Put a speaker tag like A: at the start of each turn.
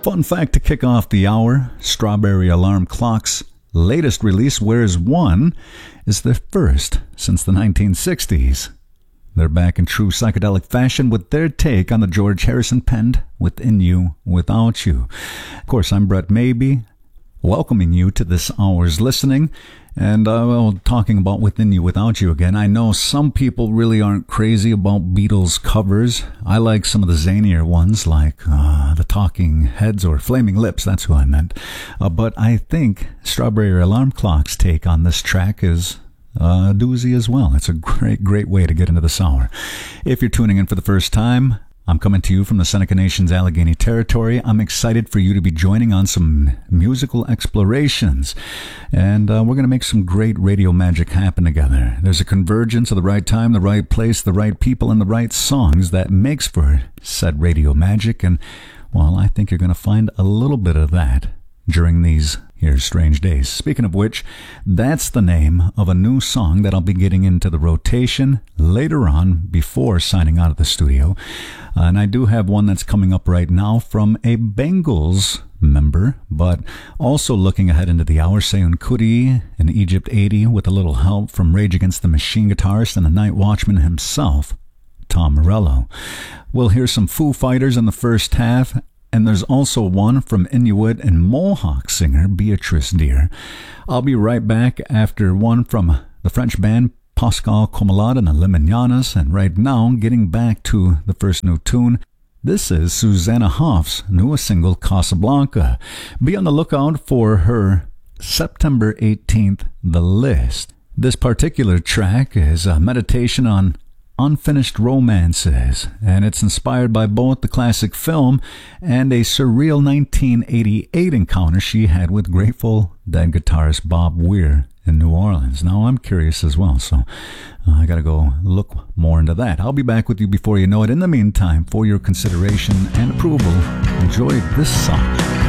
A: Fun fact to kick off the hour, Strawberry Alarm Clock's latest release, Where's One, is their first since the 1960s. They're back in true psychedelic fashion with their take on the George Harrison penned Within You, Without You. Of course, I'm Brett Maybe, welcoming you to this hour's listening. And talking about Within You, Without You again, I know some people really aren't crazy about Beatles covers. I like some of the zanier ones, like the Talking Heads or Flaming Lips, that's who I meant. But I think Strawberry Alarm Clock's take on this track is a doozy as well. It's a great way to get into this hour. If you're tuning in for the first time, I'm coming to you from the Seneca Nation's Allegheny territory. I'm excited for you to be joining on some musical explorations. And we're going to make some great radio magic happen together. There's a convergence of the right time, the right place, the right people, and the right songs that makes for said radio magic. And, well, I think you're going to find a little bit of that during these here strange days. Speaking of which, that's the name of a new song that I'll be getting into the rotation later on before signing out of the studio. And I do have one that's coming up right now from a Bengals member, but also looking ahead into the hour, Seun Kuti in Egypt 80 with a little help from Rage Against the Machine guitarist and the Night Watchman himself, Tom Morello. We'll hear some Foo Fighters in the first half, and there's also one from Inuit and Mohawk singer Beatrice Deer. I'll be right back after one from the French band Pascal Comelade and the Limonianas, and right now, getting back to the first new tune, this is Susanna Hoff's newest single, Casablanca. Be on the lookout for her September 18th, The List. This particular track is a meditation on unfinished romances, and it's inspired by both the classic film and a surreal 1988 encounter she had with Grateful Dead guitarist Bob Weir in New Orleans. Now, I'm curious as well, so I gotta go look more into that. I'll be back with you before you know it. In the meantime, for your consideration and approval, enjoy this song.